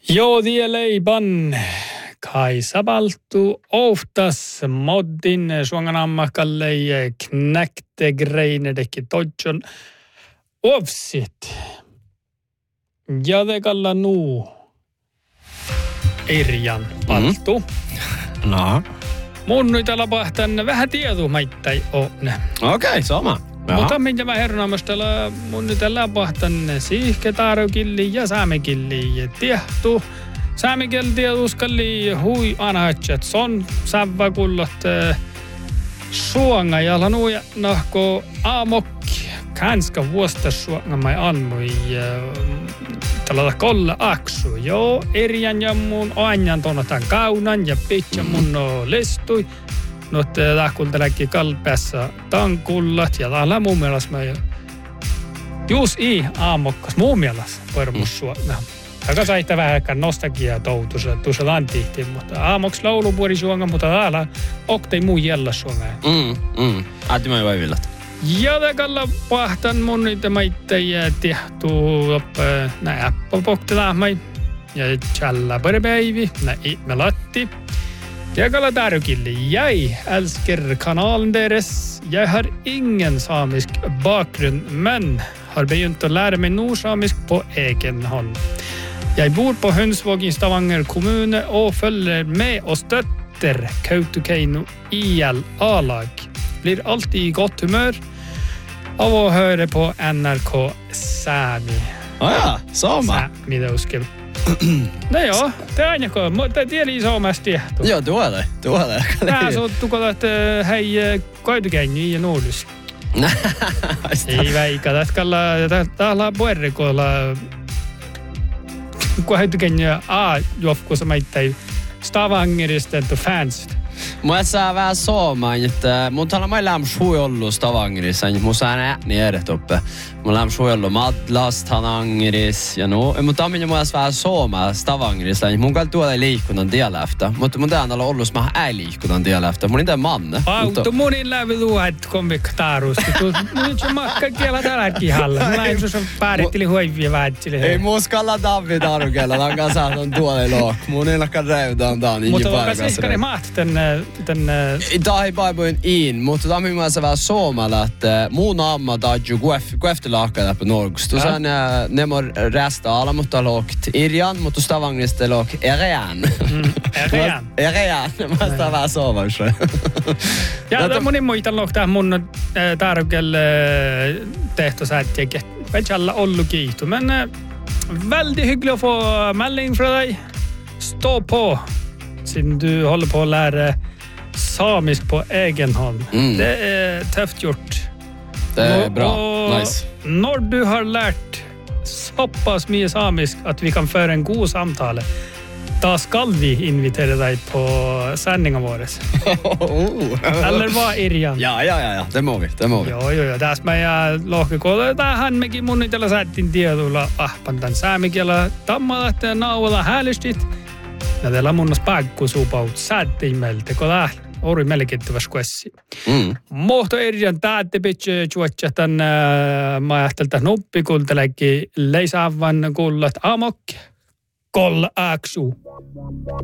Joo, die leiban. Kai sabaltu oftas moddin suonganamakalle knäckte greinedekki todjon ovsit. Ja det kalla nu Irjan paltu. No. Mun nyt alapahtan vähän tiedumaittai on. Okei, sama. Mutta minkä mä hernaamastella mun nyt alapahtan siihketaarukilli ja saamekilli ja tiehtu. Saamekilli tieduskalli hui anahatsat son savvakullot suonga ja lanuja nahko aamokki. Kanska vuosta suonga mai annui tällaista kolla aksu. Joo, Irjan ja mun ajan tonnotan kaunan ja pitkä mun listui. Nyt tahkulteläkin kalpeassa tankullat ja täällä mun mielestä mä juus aamokkas mun mielestä pormus suona. Taka saitte vähäkään nostalgiaa toutussa tuossa lantihtiin, mutta aamoks laulupuori suonga, mutta täällä oktei muu jällä suonga. Äätti mä vaivillat. Ja takalla pahtan mun niitä maitteja tehtuu näin äppälpoktelahmai ja tjalla päivi, näin me latti. Jag kallar Darukilli. Jag älskar kanalen deras. Jag har ingen samisk bakgrund, men har begynt att lära mig nordsamisk på egen hand. Jag bor på Hönsvåg i Stavanger kommun och följer med och stötter Kautokeino IL A-lag. Blir alltid i gott humör av att höra på NRK Sami. Ja, sama. Sami Dauskel. No joo, det aina mutta tieli Suomesta tiehtuu. Joo, då är det. Tää on tukolla, että hei Kautokeino ja Nordus. Ei väikä, tätkalla täällä puerrikolla Kautokeino A-jofkussa maittai Stavangerista että fans. Mä saa vähän soomaan, että mun täällä mä lämmin suojollu Stavangerissa, niin mun saa ääni edet uppe. Mun lämmin suojollu Madlas, Stavangeris ja no. Mutta minä mä vähän soomaa Stavangerissa, niin mun kai tuolla liikkunnan dialekta. Mutta mun täällä on ollut mä ei liikkunnan dialekta. Mun niitä manne. Auto munin läpi tuohet konviktaarusti. Mun nyt se makka kielä tälläkin halla. Mä näin sun pääritteli huivia vähtsille. Ei muskalla David Arukella, tämän kanssa on tuolla look. Mun ei lakka räydään tää niin mutta vaikka sikkari mahti Tämä ei paipuin in, mutta tämä on myös vähän suomalla, että muun amma taiju kueftelahkaa läpi Norgus. Tuossa ne mor resta alla, mutta lågt Irjan, mutta Stavangista lågt Erian. Erian, mä sitä vähän suomassa. Ja monin muita lågt mun tarkelle tehtosättiäkin. Väitsellä ollut kiihtu, men väldigt hyggligt att få melding från dig. Stå på. Siden du håller på att lära samisk på egen hand. Det är tufft gjort. Det är bra. Nice. När du har lärt så pass mycket samisk att vi kan föra en god samtal, då ska vi invitera dig på sändningen vår. Eller vad, Irjan? Ja. Det må vi. Joo. Tässä meidän lohkikolla tähän mekin munnitella säättiin tiedolla ahpantan saamikielä tammalat ja nauvala häälystit. Ja teillä on munnas paikkusuupaut säättiimeltä, kun täällä ori melkittävässä kuessi. Mohto Irjan täältä pitää juotsa tämän mä ajattelin nuppikultelekin leisaavan kullat amok kol aksu.